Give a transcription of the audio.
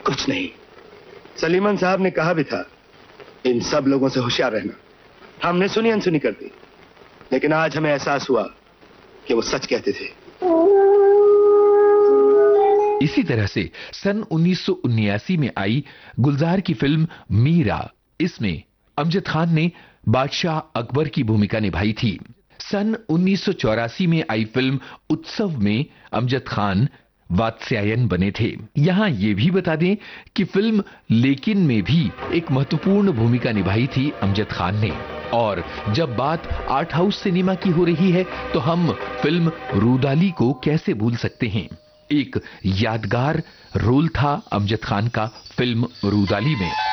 कुछ नहीं। सलीमान साहब ने कहा भी था, इन सब लोगों से होशियार रहना। हमने सुनी अनसुनी कर दी, लेकिन आज हमें एहसास हुआ कि वो सच कहते थे। इसी तरह से सन 1979 में आई गुलजार की फिल्म मीरा, इसमें अमजद खान ने बादशाह अकबर की भूमिका निभाई थी। सन 1984 में आई फिल्म उत्सव में अमजद खान वात्स्यायन बने थे। यहां ये भी बता दें कि फिल्म लेकिन में भी एक महत्वपूर्ण भूमिका निभाई थी अमजद खान ने। और जब बात आर्ट हाउस सिनेमा की हो रही है तो हम फिल्म रूदाली को कैसे भूल सकते हैं। एक यादगार रोल था अमजद खान का फिल्म रूदाली में।